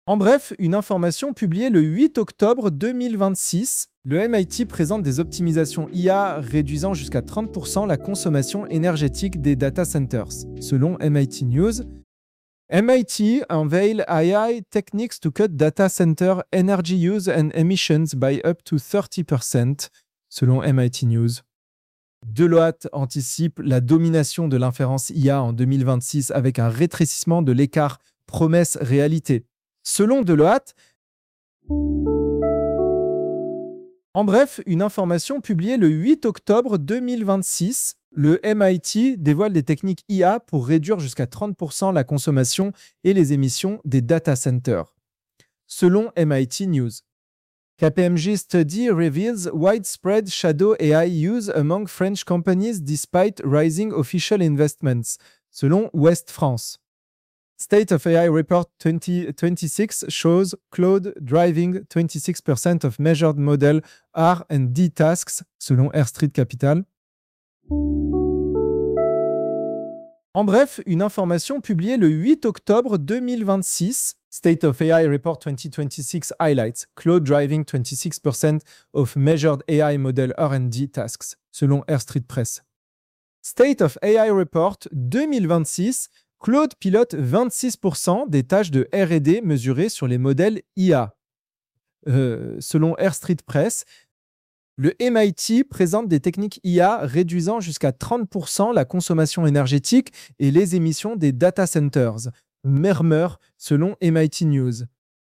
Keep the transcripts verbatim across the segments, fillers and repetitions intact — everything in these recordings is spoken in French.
En bref, une information publiée le huit octobre deux mille vingt-six, le M I T présente des optimisations I A réduisant jusqu'à trente pour cent la consommation énergétique des data centers. Selon M I T News, M I T unveil A I techniques to cut data center energy use and emissions by up to thirty percent, selon M I T News. Deloitte anticipe la domination de l'inférence I A en deux mille vingt-six avec un rétrécissement de l'écart promesse-réalité. Selon Deloitte, en bref, une information publiée le huit octobre deux mille vingt-six, le M I T dévoile des techniques I A pour réduire jusqu'à trente pour cent la consommation et les émissions des data centers. Selon M I T News, K P M G study reveals widespread shadow A I use among French companies despite rising official investments. Selon Ouest France. State of A I Report twenty twenty-six shows Claude driving twenty-six percent of measured model R and D tasks, selon Air Street Capital. En bref, une information publiée le huit octobre deux mille vingt-six, State of A I Report twenty twenty-six highlights Claude driving twenty-six percent of measured A I model R and D tasks, selon Air Street Press. State of A I Report deux mille vingt-six, Claude pilote vingt-six pour cent des tâches de R et D mesurées sur les modèles I A. Euh, selon Air Street Press, le M I T présente des techniques I A réduisant jusqu'à trente pour cent la consommation énergétique et les émissions des data centers. Murmure, selon M I T News.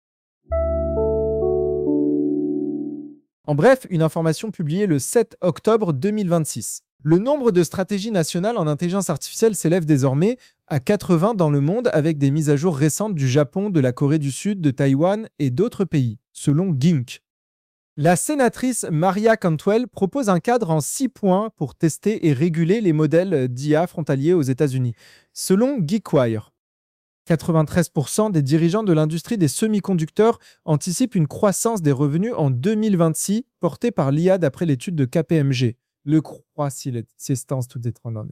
En bref, une information publiée le sept octobre deux mille vingt-six. Le nombre de stratégies nationales en intelligence artificielle s'élève désormais à quatre-vingts dans le monde avec des mises à jour récentes du Japon, de la Corée du Sud, de Taïwan et d'autres pays, selon Gink. La sénatrice Maria Cantwell propose un cadre en six points pour tester et réguler les modèles d'I A frontaliers aux États-Unis. Selon GeekWire, quatre-vingt-treize pour cent des dirigeants de l'industrie des semi-conducteurs anticipent une croissance des revenus en deux mille vingt-six portée par l'I A d'après l'étude de K P M G. Le croissance tout détrônant.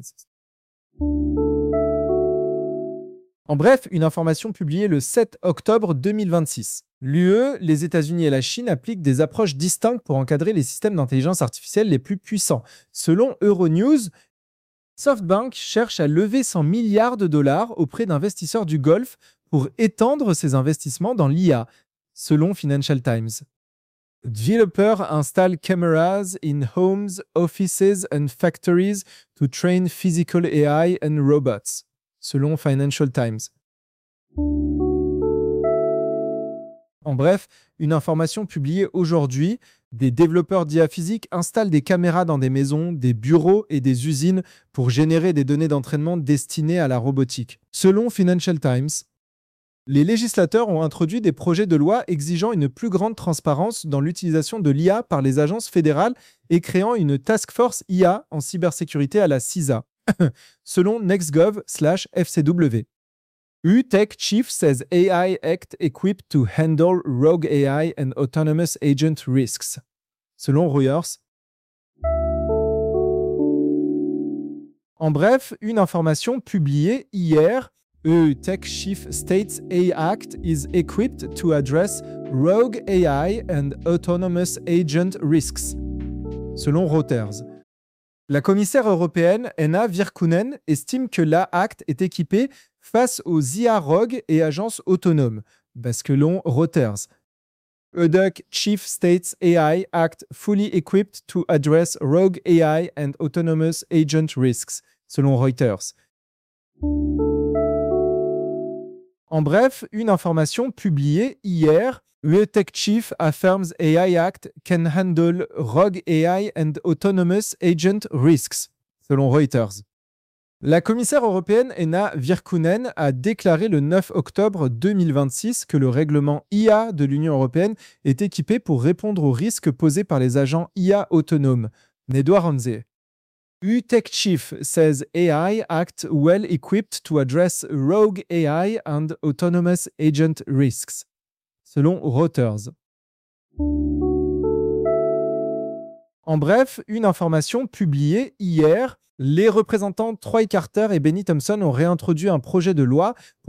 En bref, une information publiée le sept octobre deux mille vingt-six. L'U E, les États-Unis et la Chine appliquent des approches distinctes pour encadrer les systèmes d'intelligence artificielle les plus puissants. Selon Euronews, SoftBank cherche à lever cent milliards de dollars auprès d'investisseurs du Golfe pour étendre ses investissements dans l'I A, selon Financial Times. Developers install cameras in homes, offices and factories to train physical A I and robots, selon Financial Times. En bref, une information publiée aujourd'hui, des développeurs d'I A physique installent des caméras dans des maisons, des bureaux et des usines pour générer des données d'entraînement destinées à la robotique. Selon Financial Times, les législateurs ont introduit des projets de loi exigeant une plus grande transparence dans l'utilisation de l'I A par les agences fédérales et créant une task force I A en cybersécurité à la C I S A, selon NextGov slash F C W. U Tech Chief says A I Act equipped to handle rogue A I and autonomous agent risks, selon Reuters. En bref, une information publiée hier, E U Tech Chief states A I Act is equipped to address rogue A I and autonomous agent risks, selon Reuters. La commissaire européenne Henna Virkkunen estime que l'A Act est équipée face aux I A rogues et agences autonomes, selon Reuters. E U Tech Chief states A I Act fully equipped to address rogue A I and autonomous agent risks, selon Reuters. En bref, une information publiée hier, E U Tech Chief affirms A I Act can handle rogue A I and autonomous agent risks, selon Reuters. La commissaire européenne Henna Virkkunen a déclaré le neuf octobre deux mille vingt-six que le règlement I A de l'Union européenne est équipé pour répondre aux risques posés par les agents I A autonomes. Nedouard Hanze. E U Tech Chief says A I Act well equipped to address rogue A I and autonomous agent risks, selon Reuters. En bref, une information publiée hier, les représentants Troy Carter et Benny Thompson ont réintroduit un projet de loi